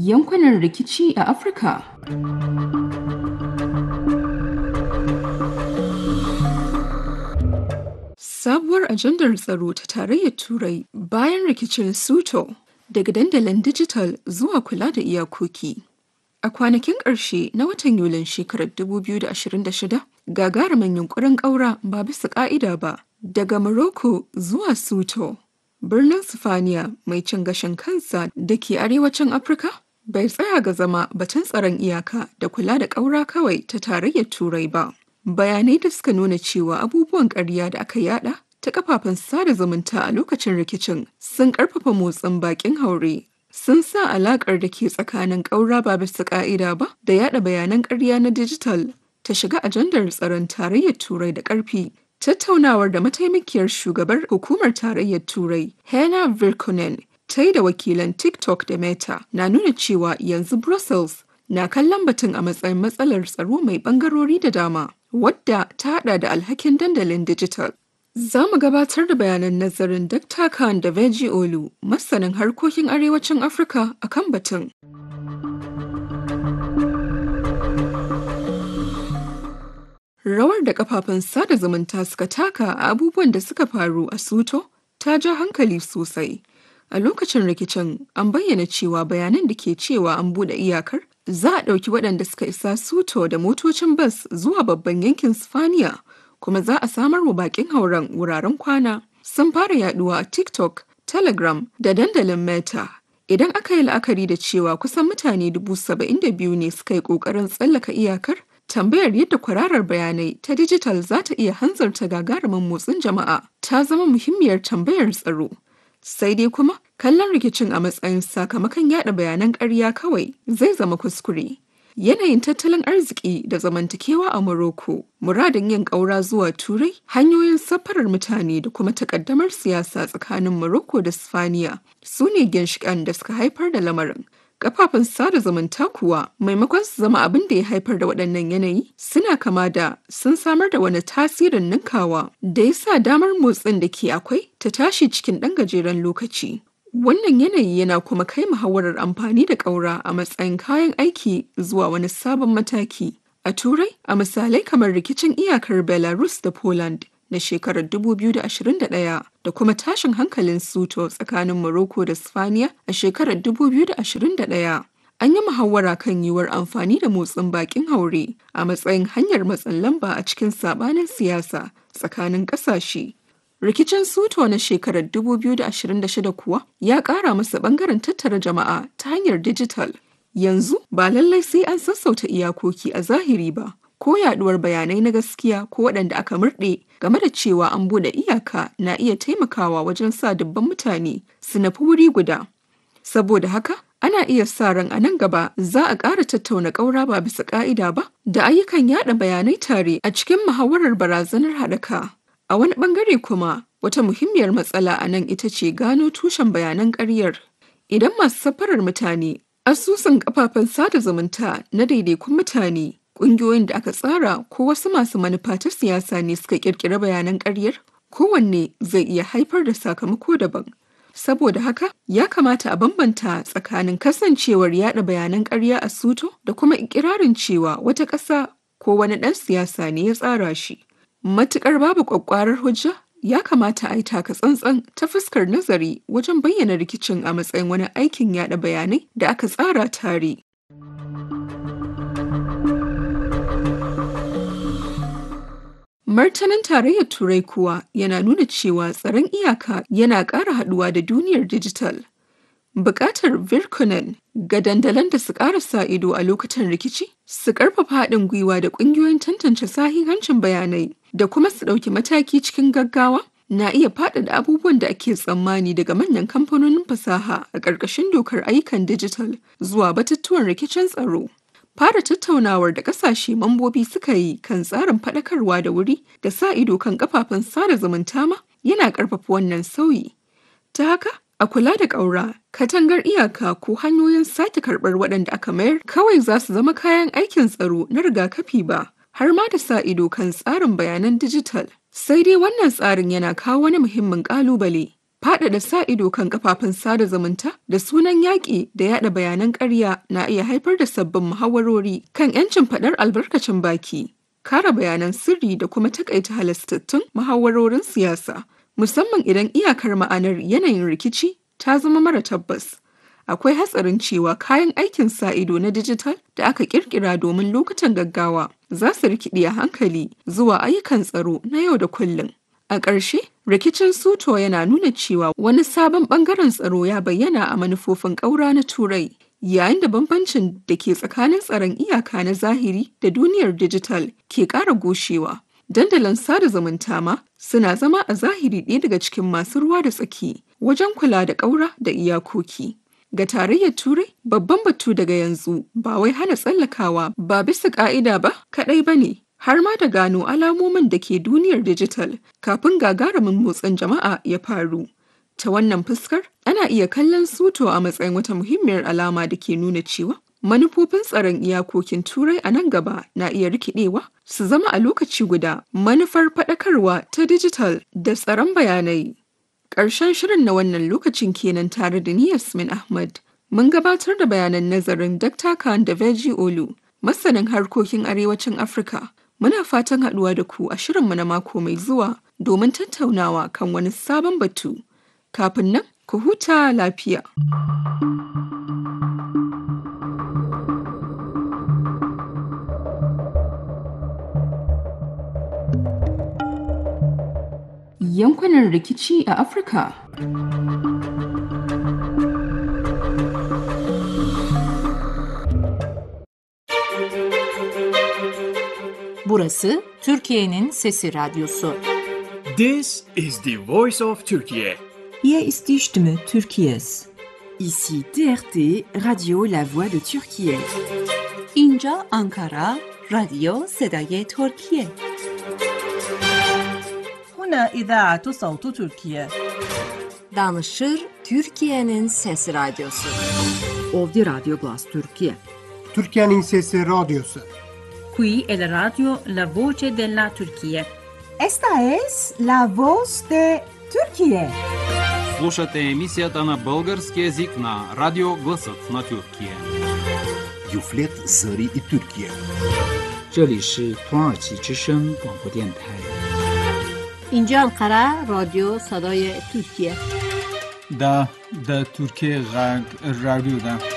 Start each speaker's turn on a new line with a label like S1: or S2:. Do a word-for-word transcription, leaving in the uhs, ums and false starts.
S1: Yankunan rikici a Afirka. Sabuwar ajandar tsaro ta Tarayyar Turai bayan rikicin Suto, daga dandalin dijital zuwa kula da iyakoki. A kwanakin ƙarshe na watan Yulin shekarar dubu biyu da ashirin da shida, gagarumin yunƙurin ƙaura ba bisa ƙa'ida ba daga Morocco zuwa Suto, birnin Sifaniya mai cin gashin kansa da ke arewacin Afirka, bai tsaya ga zama batun tsaron iyaka da kula da ƙaura kawai ta Tarayyar Turai ba. Bayanai da suka nuna cewa abubuwan ƙarya da aka yada ta kafafen sada zumunta a lokacin rikicin sun ƙarfafa motsin baƙin haure, sun sa alaƙar da ke tsakanin ƙaura ba bisa ƙa'ida ba da yada bayanan ƙarya na dijital ta shiga ajandar tsaron Tarayyar Turai da ƙarfi. Tattaunawar da mataimakiyar shugabar hukumar Tarayyar Turai, Hena Virkkunen, ta yi da wakilan TikTok da Meta na nuna cewa yanzu Brussels na kallon batun a matsayin matsalar tsaro mai ɓangarori da dama, wadda ta haɗa da alhakin dandalin dijital. Za mu gabatar da bayanan nazarin Dakta Khan da Veji Olu, masanin harkokin arewacin Afirka a kan batun. Rawar da kafafen sada zumunta suka taka a abubuwan da suka faru a Suto ta ja hankali sosai. A lokacin rikicin, an bayyana cewa bayanan da ke cewa an buɗe iyakar za a ɗauki waɗanda suka isa Suto da motocin bas zuwa babban yankin Sifaniya, kuma za a samar wa baƙin hauren wuraren kwana. Sun fara yaduwa a TikTok, Telegram da dandalin Meta. Idan aka yi la'akari da cewa kusan mutane dubu saba'in da biyu ne suka yi ƙoƙarin tsallaka iyakar, tambayar yadda kwararar bayanai ta dijital za ta iya hanzarta gagarumin motsin jama'a ta zama muhimmiyar tambayar tsaro. Sai dai kuma, kallon rikicin a matsayin sakamakon yada bayanan ƙarya kawai zai zama kuskure. Yanayin tattalin arziki da zamantakewa a Morocco, muradin yin ƙaura zuwa Turai, hanyoyin safarar mutane da kuma takaddamar siyasa tsakanin Morocco da Sifaniya su ne ginshiƙan da suka haifar da lamarin. Kafafen sada zumunta kuwa, maimakon su zama abin da ya haifar da waɗannan yanayi, suna kama da sun samar da wani tasirin ninkawa da ya sa damar motsin da ke akwai ta tashi cikin ɗan gajeren lokaci. Wannan yanayi yana kuma kai muhawarar amfani da ƙaura a matsayin kayan aiki zuwa wani sabon mataki. A Turai, a misalai kamar rikicin iyakar Belarus da Poland na shekarar dubu biyu da ashirin da ɗaya da kuma tashin hankalin Suto tsakanin Morocco da Sifaniya a shekarar dubu biyu da ashirin da ɗaya. An yi muhawara kan yiwuwar amfani da motsin baƙin haure a matsayin hanyar matsin lamba a cikin saɓanin siyasa tsakanin ƙasashe. Rikicin Suto na shekarar dubu biyu da ashirin da shida kuwa ya ƙara masa ɓangaren tattara jama'a ta hanyar dijital. Yanzu ba lallai sai an sassauta iyakoki a zahiri ba, ko yaɗuwar bayanai na gaskiya ko waɗanda aka murɗe game da cewa an buɗe iyaka na iya taimakawa wajen sa dubban mutane su nufi wuri guda. Saboda haka, ana iya sa ran a nan gaba za a ƙara tattauna ƙaura ba bisa ƙa'ida ba da ayyukan yaɗa bayanai tare a cikin muhawarar barazanar haɗaka. A wani ɓangare kuma, wata muhimmiyar matsala a nan ita ce gano tushen bayanan ƙaryar. Idan masu safarar mutane, asusun kafafen sada zumunta na daidaikun mutane, ƙungiyoyin da aka tsara ko wasu masu manufa ta siyasa ne suka ƙirƙiri bayanan ƙaryar, kowanne zai iya haifar da sakamako daban. Saboda haka, ya kamata a bambanta tsakanin kasancewar yada bayanan ƙarya a Suto da kuma ikirarin cewa wata ƙasa ko wani ɗan siyasa ne ya tsara shi. Matuƙar babu ƙwaƙƙwarar hujja, ya kamata a yi taka tsantsan ta fuskar nazari wajen bayyana rikicin a matsayin wani aikin yada bayanai da aka tsara tare. Martanin Tarayyar Turai kuwa yana nuna cewa tsaron iyaka yana ƙara haɗuwa da duniyar dijital. Buƙatar Virkkunen ga dandalan da su ƙara sa ido a lokutan rikici, su ƙarfafa haɗin gwiwa da ƙungiyoyin tantance sahihancin bayanai da kuma su ɗauki mataki cikin gaggawa na iya faɗaɗa abubuwan da ake tsammani daga manyan kamfanonin fasaha a ƙarƙashin dokar ayyukan dijital zuwa batutuwan rikicin tsaro. Fara tattaunawar da ƙasashe mambobi suka yi kan tsarin faɗakarwa da wuri da sa ido kan kafafen sada zumunta ma yana ƙarfafa wannan sauyi. Ta haka, a kula da ƙaura, katangar iyaka ko hanyoyin sake karɓar waɗanda aka mayar kawai za su zama kayan aikin tsaro na rigakafi ba, har ma da sa ido kan tsarin bayanan dijital. Sai dai wannan tsarin yana kawo wani muhimmin ƙalubale. Faɗaɗa sa ido kan kafafen sada zumunta da sunan yaƙi da yaɗa bayanan ƙarya na iya haifar da sabbin muhawarori kan 'yancin faɗar albarkacin baki, kare bayanan sirri da kuma takaita halastattun muhawarorin siyasa, musamman idan iyakar ma'anar yanayin rikici ta zama mara tabbas. Akwai hatsarin cewa kayan aikin sa ido na dijital da aka ƙirƙira domin lokutan gaggawa za su rikide a hankali zuwa ayyukan tsaro na yau da kullum. A ƙarshe, rikicin Suto yana nuna cewa wani sabon ɓangaren tsaro ya bayyana a manufofin ƙaura na Turai, yayin da bambancin da ke tsakanin tsaron iyaka na zahiri da duniyar dijital ke ƙara gushewa. Dandalin sada zumunta ma suna zama a zahiri ɗaya daga cikin masu ruwa da tsaki wajen kula da ƙaura da iyakoki. Ga tarayyar Turai, babban batu daga yanzu ba wai hana tsallakawa ba bisa ƙa'ida ba kaɗai ba ne, har ma da gano alamomin da ke duniyar dijital kafin gagarumin motsin jama'a ya faru. Ta wannan fuskar, ana iya kallon Suto a matsayin wata muhimmiyar alama da ke nuna cewa manufofin tsaron iyakokin Turai a nan gaba na iya rikidewa su zama a lokaci guda manufar faɗakarwa ta dijital da tsaron bayanai. Ƙarshen shirin na wannan lokacin kenan tare da ni Yasmin Ahmad. Mun gabatar da bayanan nazarin Dakta Khan Deveji Olu, masanin harkokin arewacin Afirka. Muna fatan haɗuwa da ku a shirinmu na mako mai zuwa domin tattaunawa kan wani sabon batu. Kafin nan, ku huta lafiya. Yankunan rikici a Afirka.
S2: Burası Türkiye'nin Sesi Radyosu.
S3: This is the voice of Turkey.
S4: Hier ist die Stimme Türkiye's.
S5: Ici T R T Radio La Voix de Türkiye.
S2: اینجا آنکارا رادیو صدای ترکیه.
S4: هنا إذاعة صوت تركيا.
S2: Danışır Türkiye'nin Sesi Radyosu.
S5: Ovdje Radio Glas Türkiye.
S6: Türkiye'nin Sesi Radyosu.
S7: Qui è la radio La Voce della Turchia.
S4: Esta es la voz de Turquía.
S8: Слушате емисията на български език на Радио Гласът на Тюркия.
S9: Юфлет Зари и Türkiye.
S10: 这里是土耳其之声广播电台。
S2: اینجا انقره رادیو صدای ترکیه.
S11: دا دا ترکیه غرب رادیو دا.